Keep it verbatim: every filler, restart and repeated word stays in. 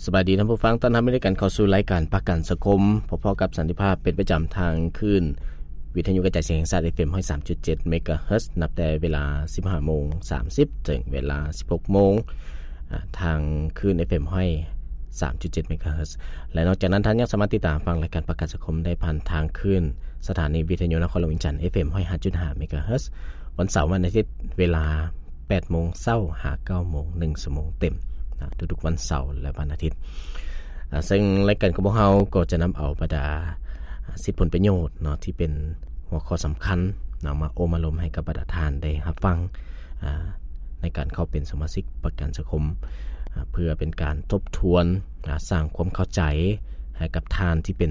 สบายดีท่านผู้ฟังต้อนรับด้วยกันเข้าสู่รายการประกันสังคมพบๆกับสันติภาพเป็นประจำทางคลื่นวิทยุกระจายเสียงแห่งชาติ เอฟ เอ็ม หนึ่งร้อยสามจุดเจ็ด เมกะเฮิรตซ์นับแต่เวลา สิบห้าโมงสามสิบ ถึงเวลา สิบหกโมงทางคลื่น เอฟ เอ็ม หนึ่งร้อยสามจุดเจ็ด เมกะเฮิรตซ์และนอกจากนั้นท่านยังสามารถติดตามฟังรายการประกันสังคมได้ผ่านทางคลื่นสถานีวิทยุนครหลวงจันทร์ เอฟ เอ็ม หนึ่งร้อยห้าจุดห้า เมกะเฮิรตซ์วันเสาร์วันอาทิตย์เวลา แปดโมงเช้าหาเก้าโมงหนึ่งชั่วโมงเต็มนะทุกๆวันเสาร์และวันอาทิตย์ซึ่งรายการของพวกเราก็จะนำเอาบรรดาสิทธิผลประโยชน์เนาะที่เป็นหัวข้อสำคัญนำมาโอมาลมให้กับบรรดาท่านได้รับฟังในการเข้าเป็นสมาชิกประกันสังคมเพื่อเป็นการทบทวนสร้างความเข้าใจให้กับท่านที่เป็น